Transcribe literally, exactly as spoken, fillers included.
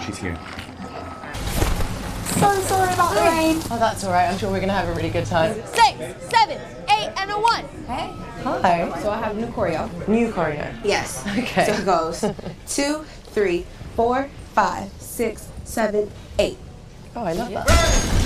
she's here. So sorry about the rain. Oh, that's all right. I'm sure we're going to have a really good time. Six, seven, eight, and a one. Hey. Hi. So I have new choreo. New choreo. Yes. Okay. So it goes two, three, four, five, six, seven, eight. Oh, I love that.